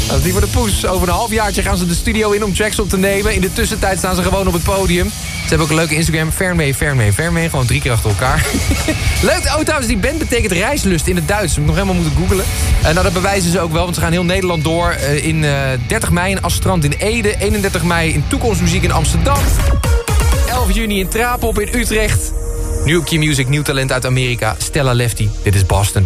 Dat is niet voor de poes. Over een halfjaartje gaan ze de studio in om tracks op te nemen. In de tussentijd staan ze gewoon op het podium. Ze hebben ook een leuke Instagram. Fernweh. Gewoon 3 keer achter elkaar. Leuk. Oh, trouwens, die band betekent reislust in het Duits. Dat heb ik nog helemaal moeten googlen. Nou, dat bewijzen ze ook wel, want ze gaan heel Nederland door. In 30 mei in Astrand in Ede. 31 mei in Toekomstmuziek in Amsterdam. 11 juni in Trapop in Utrecht. Nu op Q-Music, nieuw talent uit Amerika. Stella Lefty. Dit is Boston.